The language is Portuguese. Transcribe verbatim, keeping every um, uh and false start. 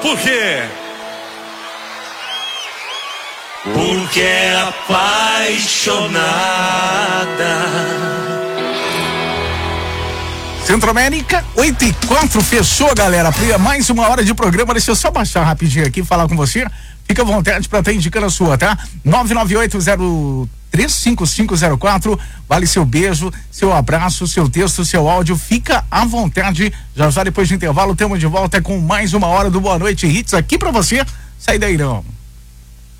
Por quê? Porque é apaixonada. Centro-América, oito e quatro, fechou, galera. Mais uma hora de programa. Deixa eu só baixar rapidinho aqui e falar com você. Fica à vontade para estar indicando a sua, tá? nove nove oito zero três cinco cinco zero quatro. Vale seu beijo, seu abraço, seu texto, seu áudio. Fica à vontade. Já já depois do intervalo, temos de volta com mais uma hora do Boa Noite Hits aqui para você. Sai daí, não.